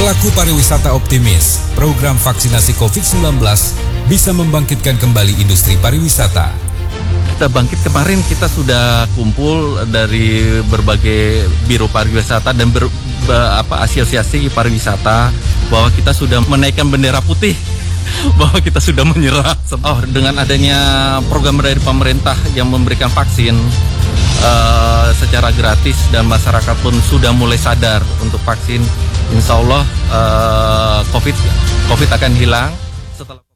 Pelaku pariwisata optimis, program vaksinasi COVID-19 bisa membangkitkan kembali industri pariwisata. Kita bangkit kemarin, kita sudah kumpul dari berbagai biro pariwisata dan asosiasi pariwisata bahwa kita sudah menaikkan bendera putih, bahwa kita sudah menyerah. Dengan adanya program dari pemerintah yang memberikan vaksin secara gratis dan masyarakat pun sudah mulai sadar untuk vaksin, insya Allah COVID akan hilang setelah